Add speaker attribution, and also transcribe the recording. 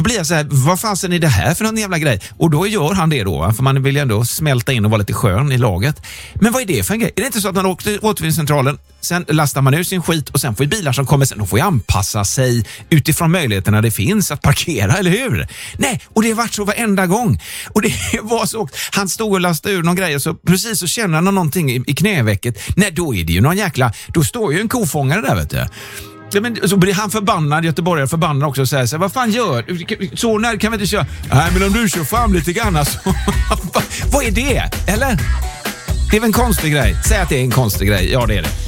Speaker 1: blir jag så här, vad fasen är det här för någon jävla grej? Och då gör han det då, för man vill ju ändå smälta in och vara lite skön i laget. Men vad är det för en grej? Är det inte så att man åker till återvinningscentralen, sen lastar man ut sin skit och sen får ju bilar som kommer sen, de får ju anpassa sig utifrån möjligheterna det finns att parkera, eller hur? Nej, och det har varit så varenda gång. Och det var så, han stod och lastade ur någon grej och så precis så känner han någonting i knävecket. Nej, då är det ju någon jäkla, då står ju en kofångare där, vet du. Ja, men så blir han förbannad, göteborgare förbannad också, och säger så här, vad fan gör du? Så när kan vi inte köra? Nej, men om du kör fram lite grann så... Vad är det? Eller? Det är väl en konstig grej. Säg att det är en konstig grej. Ja, det är det.